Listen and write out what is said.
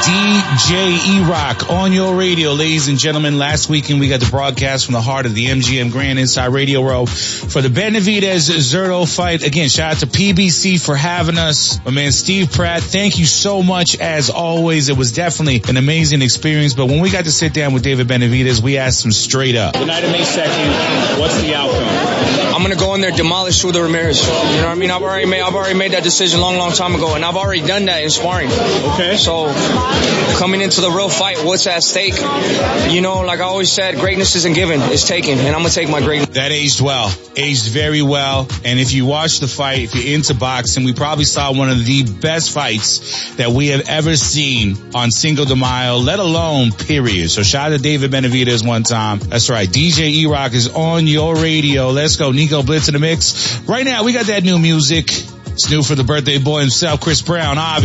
DJ E-Rock on your radio, ladies and gentlemen. Last weekend we got the broadcast from the heart of the MGM Grand inside Radio Row for the Benavidez-Zurdo fight. Again, shout out to PBC for having us. My man Steve Pratt, thank you so much as always. It was definitely an amazing experience, but when we got to sit down with David Benavidez, we asked him straight up. The night of May 2nd, what's the outcome? I'm going to go in there, demolish Suda Ramirez. You know what I mean? I've already made that decision a long time ago, and I've already done that in sparring. Okay. So coming into the real fight, what's at stake? You know, like I always said, greatness isn't given, it's taken, and I'm going to take my greatness. That aged well, aged very well. And if you watch the fight, if you're into boxing, we probably saw one of the best fights that we have ever seen on Cinco de Mayo, let alone period. So shout out to David Benavidez one time. That's right. DJ E-Rock is on your radio. Let's go. Nico Blitz in the mix. Right now, we got that new music. It's new for the birthday boy himself, Chris Brown, obviously.